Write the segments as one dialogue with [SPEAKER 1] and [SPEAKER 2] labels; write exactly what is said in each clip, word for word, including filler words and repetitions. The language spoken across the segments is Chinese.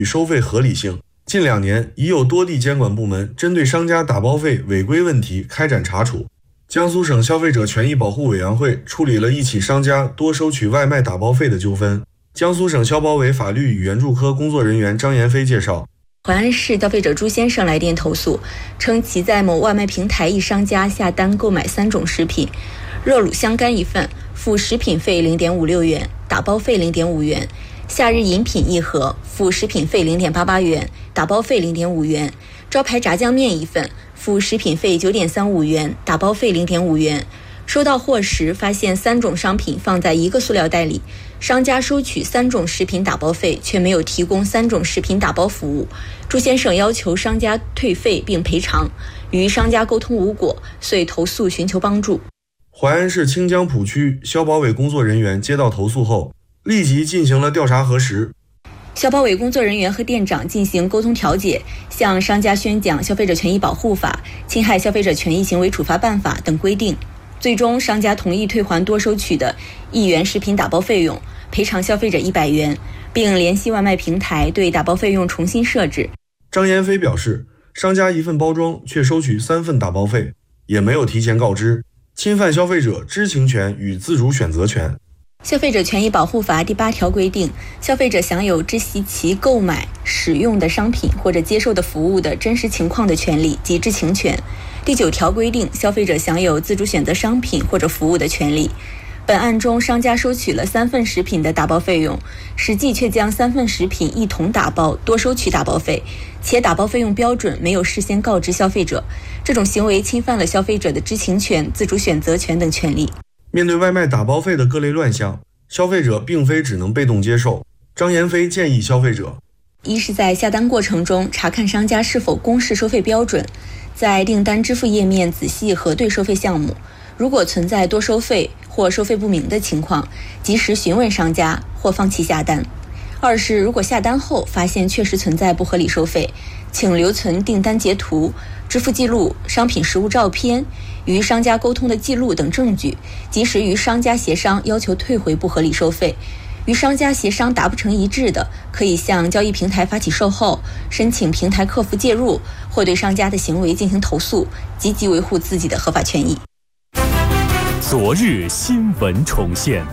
[SPEAKER 1] 与收费合理性。近两年，已有多地监管部门针对商家打包费违规问题开展查处。江苏省消费者权益保护委员会处理了一起商家多收取外卖打包费的纠纷。江苏省消保委法律与援助科工作人员张延飞介绍，
[SPEAKER 2] 淮安市消费者朱先生来电投诉，称其在某外卖平台一商家下单购买三种食品，热卤香干一份，付食品费 零点五六元，打包费 零点五元；夏日饮品一盒，付食品费 零点八八元，打包费 零点五元；招牌炸酱面一份，付食品费 九点三五元，打包费 零点五元。收到货时发现三种商品放在一个塑料袋里，商家收取三种食品打包费，却没有提供三种食品打包服务。朱先生要求商家退费并赔偿，与商家沟通无果，遂投诉寻求帮助。
[SPEAKER 1] 淮安市清江浦区消保委工作人员接到投诉后，立即进行了调查核实。
[SPEAKER 2] 消保委工作人员和店长进行沟通调解，向商家宣讲《消费者权益保护法》《侵害消费者权益行为处罚办法》等规定。最终，商家同意退还多收取的一元食品打包费用，赔偿消费者一百元，并联系外卖平台对打包费用重新设置。
[SPEAKER 1] 张延飞表示，商家一份包装却收取三份打包费，也没有提前告知，侵犯消费者知情权与自主选择权。
[SPEAKER 2] 消费者权益保护法第八条规定，消费者享有知悉其购买、使用的商品或者接受的服务的真实情况的权利及知情权。第九条规定，消费者享有自主选择商品或者服务的权利。本案中，商家收取了三份食品的打包费用，实际却将三份食品一同打包，多收取打包费，且打包费用标准没有事先告知消费者，这种行为侵犯了消费者的知情权、自主选择权等权利。
[SPEAKER 1] 面对外卖打包费的各类乱象，消费者并非只能被动接受。张延飞建议消费者：
[SPEAKER 2] 一是在下单过程中查看商家是否公示收费标准，在订单支付页面仔细核对收费项目，如果存在多收费或收费不明的情况，及时询问商家或放弃下单。二是如果下单后发现确实存在不合理收费，请留存订单截图、支付记录、商品实物照片、与商家沟通的记录等证据，及时与商家协商要求退回不合理收费。与商家协商达不成一致的，可以向交易平台发起售后，申请平台客服介入，或对商家的行为进行投诉，积极维护自己的合法权益。
[SPEAKER 3] 昨日新闻重现，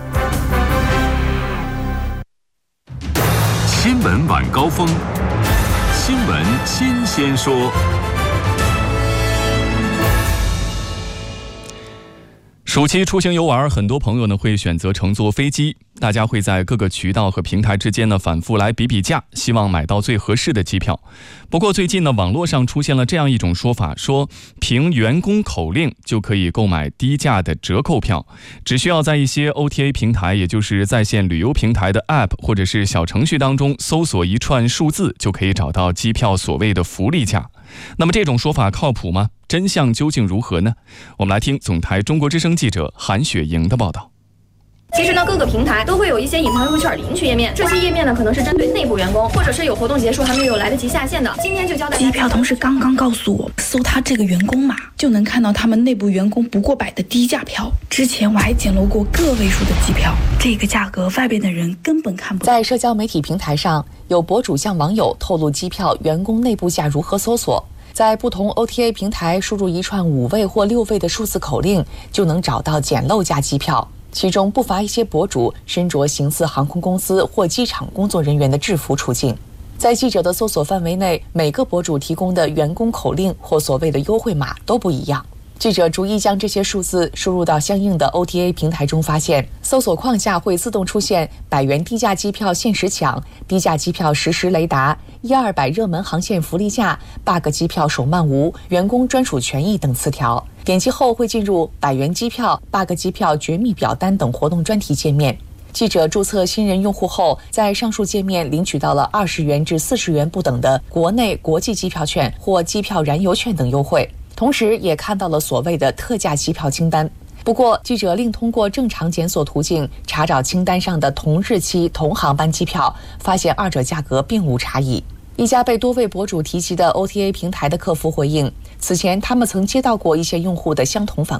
[SPEAKER 4] 新闻晚高峰，新闻新鲜说。
[SPEAKER 3] 暑期出行游玩，很多朋友呢会选择乘坐飞机，大家会在各个渠道和平台之间呢反复来比比价，希望买到最合适的机票。不过最近呢，网络上出现了这样一种说法，说凭员工口令就可以购买低价的折扣票，只需要在一些 O T A 平台，也就是在线旅游平台的 App 或者是小程序当中搜索一串数字，就可以找到机票所谓的福利价。那么这种说法靠谱吗？真相究竟如何呢？我们来听总台中国之声记者韩雪莹的报道。
[SPEAKER 5] 其实呢，各个平台都会有一些隐藏优惠券领取页面，这些页面呢可能是针对内部员工，或者是有活动结束还没有来得及下线的。今天就教大家，
[SPEAKER 6] 机票同事刚刚告诉我，搜他这个员工码就能看到他们内部员工不过百的低价票。之前我还捡漏过个位数的机票，这个价格外边的人根本看不到。
[SPEAKER 7] 在社交媒体平台上，有博主向网友透露机票员工内部价如何搜索。在不同 O T A 平台输入一串五位或六位的数字口令，就能找到捡漏价机票。其中不乏一些博主身着形似航空公司或机场工作人员的制服出镜。在记者的搜索范围内，每个博主提供的员工口令或所谓的优惠码都不一样。记者逐一将这些数字输入到相应的 O T A 平台中，发现搜索框下会自动出现百元低价机票限时抢、低价机票实时雷达、一二百热门航线福利价、bug 机票首漫无、员工专属权益等词条。点击后会进入百元机票、bug 机票绝密表单等活动专题界面。记者注册新人用户后，在上述界面领取到了二十元至四十元不等的国内国际机票券或机票燃油券等优惠。同时也看到了所谓的特价机票清单。不过记者另通过正常检索途径查找清单上的同日期同航班机票，发现二者价格并无差异。一家被多位博主提及的 O T A 平台的客服回应，此前他们曾接到过一些用户的相同反馈，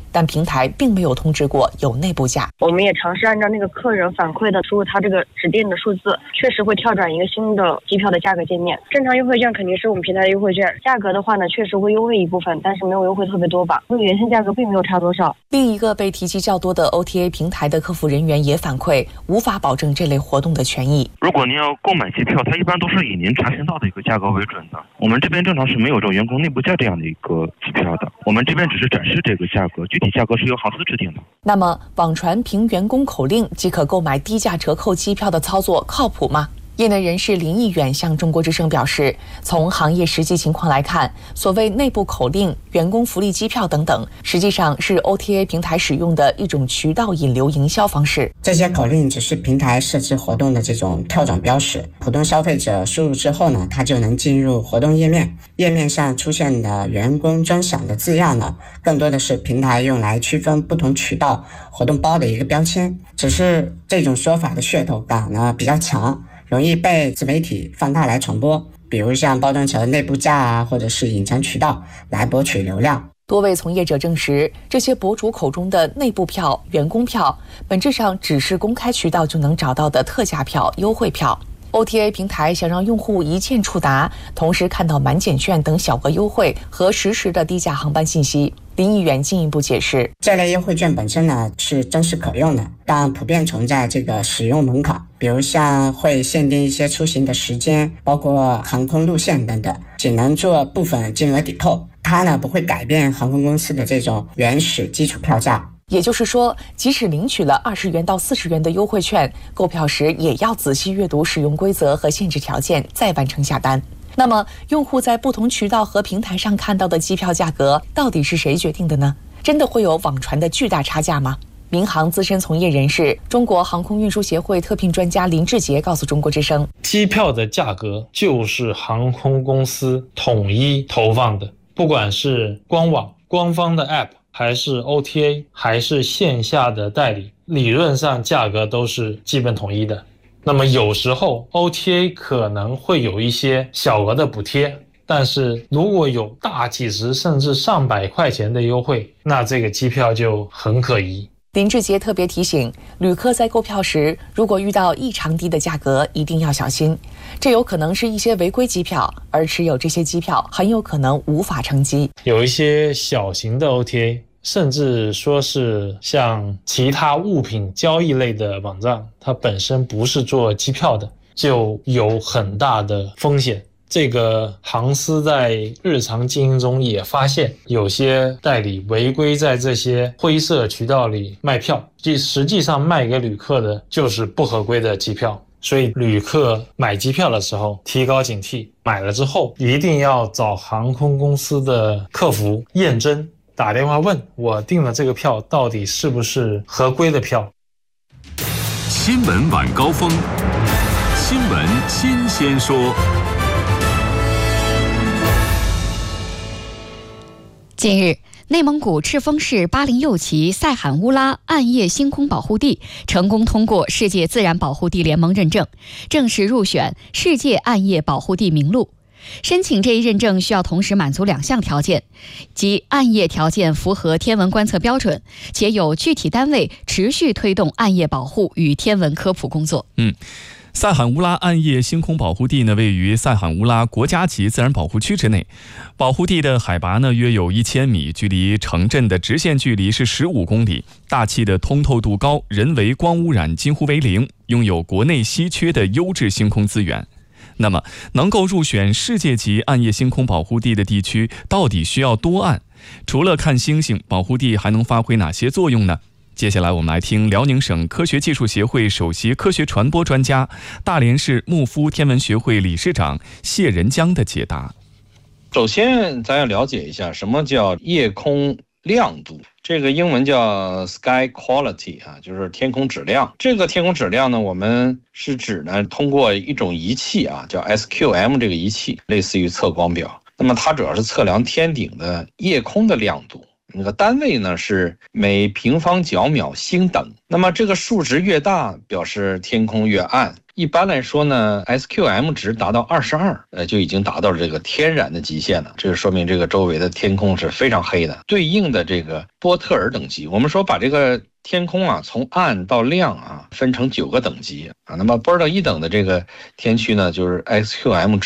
[SPEAKER 7] 但平台并没有通知过有内部价。
[SPEAKER 8] 我们也尝试按照那个客人反馈的输入他这个指定的数字，确实会跳转一个新的机票的价格界面。正常优惠券肯定是我们平台的优惠券，价格的话呢，确实会优惠一部分，但是没有优惠特别多吧，跟原先价格并没有差多少。
[SPEAKER 7] 另一个被提及较多的 O T A 平台的客服人员也反馈，无法保证这类活动的权益。
[SPEAKER 9] 如果您要购买机票，它一般都是以您查询到的一个价格为准的。我们这边正常是没有这种员工内部价这样的一个机票的，我们这边只是展示这个价格，具体价格是由航司制定的。
[SPEAKER 7] 那么，网传凭员工口令即可购买低价折扣机票的操作靠谱吗？业内人士林毅远向中国之声表示，从行业实际情况来看，所谓内部口令、员工福利机票等等，实际上是 O T A 平台使用的一种渠道引流营销方式。
[SPEAKER 10] 这些口令只是平台设置活动的这种跳转标识，普通消费者输入之后呢，他就能进入活动页面。页面上出现的员工专享的字样呢，更多的是平台用来区分不同渠道活动包的一个标签。只是这种说法的噱头感呢比较强，容易被自媒体放大来传播，比如像包装成内部价啊，或者是隐藏渠道来博取流量。
[SPEAKER 7] 多位从业者证实，这些博主口中的内部票、员工票，本质上只是公开渠道就能找到的特价票、优惠票。O T A 平台想让用户一键触达，同时看到满减券等小额优惠和实时的低价航班信息。林毅远进一步解释，
[SPEAKER 10] 这类优惠券本身呢是真实可用的，但普遍存在这个使用门槛，比如像会限定一些出行的时间，包括航空路线等等，只能做部分金额抵扣，它呢不会改变航空公司的这种原始基础票价。
[SPEAKER 7] 也就是说，即使领取了二十元到四十元的优惠券，购票时也要仔细阅读使用规则和限制条件，再完成下单。那么，用户在不同渠道和平台上看到的机票价格，到底是谁决定的呢？真的会有网传的巨大差价吗？民航资深从业人士、中国航空运输协会特聘专家林志杰告诉中国之声，
[SPEAKER 11] 机票的价格就是航空公司统一投放的，不管是官网、官方的 App，还是 O T A， 还是线下的代理，理论上价格都是基本统一的。那么有时候 O T A 可能会有一些小额的补贴，但是如果有大几十甚至上百块钱的优惠，那这个机票就很可疑。
[SPEAKER 7] 林志杰特别提醒，旅客在购票时，如果遇到异常低的价格，一定要小心，这有可能是一些违规机票，而持有这些机票很有可能无法乘机。
[SPEAKER 11] 有一些小型的 O T A， 甚至说是像其他物品交易类的网站，它本身不是做机票的，就有很大的风险。这个航司在日常经营中也发现，有些代理违规在这些灰色渠道里卖票，即实际上卖给旅客的就是不合规的机票。所以旅客买机票的时候提高警惕，买了之后一定要找航空公司的客服验真，打电话问我订了这个票到底是不是合规的票。
[SPEAKER 4] 新闻晚高峰，新闻新鲜说。
[SPEAKER 12] 近日，内蒙古赤峰市巴林右旗塞罕乌拉暗夜星空保护地成功通过世界自然保护地联盟认证，正式入选世界暗夜保护地名录。申请这一认证需要同时满足两项条件，即暗夜条件符合天文观测标准，且有具体单位持续推动暗夜保护与天文科普工作。
[SPEAKER 3] 嗯。塞罕乌拉暗夜星空保护地呢，位于塞罕乌拉国家级自然保护区之内。保护地的海拔呢约有一千米，距离城镇的直线距离是十五公里，大气的通透度高，人为光污染几乎为零，拥有国内稀缺的优质星空资源。那么，能够入选世界级暗夜星空保护地的地区，到底需要多暗？除了看星星，保护地还能发挥哪些作用呢？接下来我们来听辽宁省科学技术协会首席科学传播专家、大连市牧夫天文学会理事长谢仁江的解答。
[SPEAKER 13] 首先咱要了解一下什么叫夜空亮度，这个英文叫 sky quality 啊，就是天空质量。这个天空质量呢，我们是指呢通过一种仪器啊，叫 S Q M 这个仪器，类似于测光表。那么它主要是测量天顶的夜空的亮度。 那个单位呢是每平方角秒星等。那么这个数值越大，表示天空越暗。一般来说呢 ，S Q M 值达到二十二，呃，就已经达到了这个天然的极限了。这就说明这个周围的天空是非常黑的。对应的这个波特尔等级，我们说把这个天空啊从暗到亮啊分成九个等级啊。那么波尔特一等的这个天区呢，就是 S Q M 值